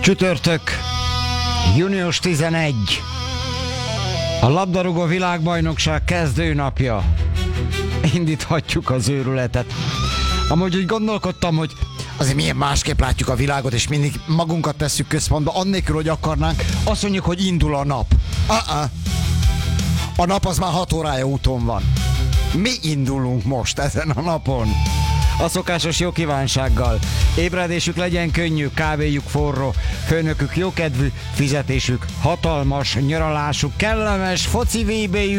Csütörtök, június 11. A labdarúgó világbajnokság kezdőnapja. Indíthatjuk az őrületet. Amúgy úgy gondolkodtam, hogy azért milyen másképp látjuk a világot, és mindig magunkat tesszük központba, annélkül, hogy akarnánk. Azt mondjuk, hogy indul a nap. A nap az már 6 órája úton van. Mi indulunk most ezen a napon. A szokásos jó kívánsággal. Ébredésük legyen könnyű, kávéjuk forró, főnökük jókedvű, fizetésük hatalmas, nyaralásuk kellemes, foci VB-jük